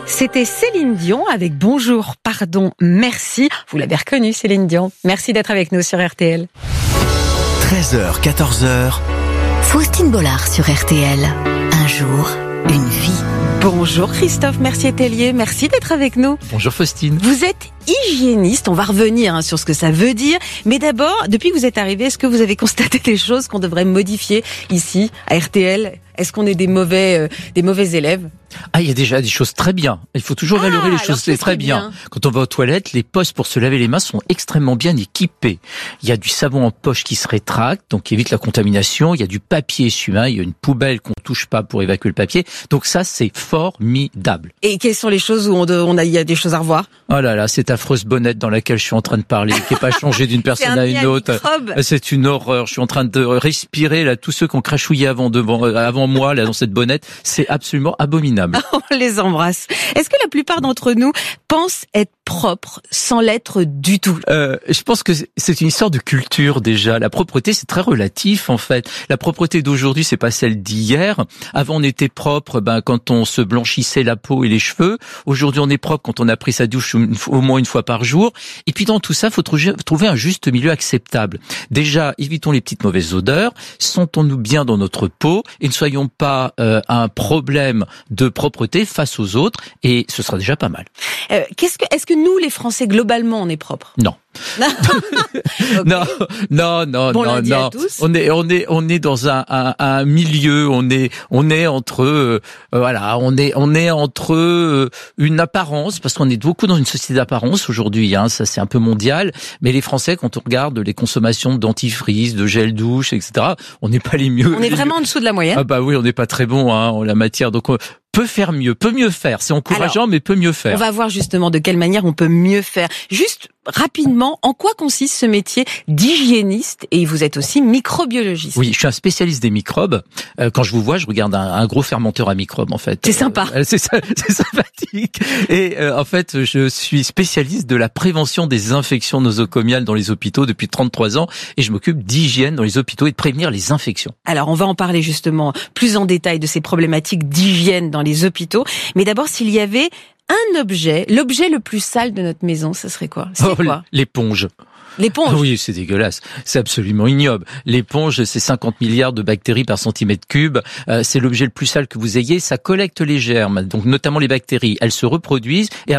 C'était Céline Dion avec Bonjour, pardon, merci. Vous l'avez reconnue, Céline Dion. Merci d'être avec nous sur RTL. 13h, 14h. Faustine Bollard sur RTL. Un jour, une vie. Bonjour Christophe Mercier-Tellier, merci d'être avec nous. Bonjour Faustine. Vous êtes hygiéniste, on va revenir sur ce que ça veut dire. Mais d'abord, depuis que vous êtes arrivé, est-ce que vous avez constaté des choses qu'on devrait modifier ici, à RTL ? Est-ce qu'on est des mauvais élèves ? Il y a déjà des choses très bien. Il faut toujours valorer les choses très bien. Quand on va aux toilettes, les postes pour se laver les mains sont extrêmement bien équipés. Il y a du savon en poche qui se rétracte, donc qui évite la contamination. Il y a du papier essuie-main, il y a une poubelle qu'on touche pas pour évacuer le papier. Donc ça, c'est formidable. Et quelles sont les choses où il y a des choses à revoir ? Oh là là, cette affreuse bonnette dans laquelle je suis en train de parler, qui n'est pas changée d'une personne à une autre. C'est une horreur. Je suis en train de respirer là tous ceux qui ont crachouillé avant moi là dans cette bonnette. C'est absolument abominable. On les embrasse. Est-ce que la plupart d'entre nous pensent être propres sans l'être du tout ? Je pense que c'est une histoire de culture déjà. La propreté, c'est très relatif en fait. La propreté d'aujourd'hui, c'est pas celle d'hier. Avant, on était propre quand on se blanchissait la peau et les cheveux. Aujourd'hui, on est propre quand on a pris sa douche au moins une fois par jour. Et puis dans tout ça, il faut trouver un juste milieu acceptable. Déjà, évitons les petites mauvaises odeurs. Sentons-nous bien dans notre peau et ne soyons pas un problème de propreté face aux autres, et ce sera déjà pas mal. Est-ce que nous, les Français, globalement, on est propres ? Non. Okay. Non. Bon lundi à tous. On est dans un milieu. On est entre on est entre une apparence, parce qu'on est beaucoup dans une société d'apparence aujourd'hui. Ça c'est un peu mondial. Mais les Français, quand on regarde les consommations de dentifrice, de gel douche, etc., on n'est pas les mieux. On est vraiment en dessous de la moyenne. Oui, on n'est pas très bon en la matière. Donc peut faire mieux, peut mieux faire. C'est encourageant, mais peut mieux faire. On va voir justement de quelle manière on peut mieux faire. Juste rapidement, en quoi consiste ce métier d'hygiéniste ? Et vous êtes aussi microbiologiste. Oui, je suis un spécialiste des microbes. Quand je vous vois, je regarde un gros fermenteur à microbes, en fait. C'est sympa. C'est sympathique. Et en fait, je suis spécialiste de la prévention des infections nosocomiales dans les hôpitaux depuis 33 ans. Et je m'occupe d'hygiène dans les hôpitaux et de prévenir les infections. Alors, on va en parler justement plus en détail de ces problématiques d'hygiène dans les hôpitaux. Mais d'abord, s'il y avait un objet, l'objet le plus sale de notre maison, ça serait quoi ? Quoi ? L'éponge. L'éponge. Oui, c'est dégueulasse. C'est absolument ignoble. L'éponge, c'est 50 milliards de bactéries par centimètre cube. C'est l'objet le plus sale que vous ayez. Ça collecte les germes, donc notamment les bactéries. Elles se reproduisent et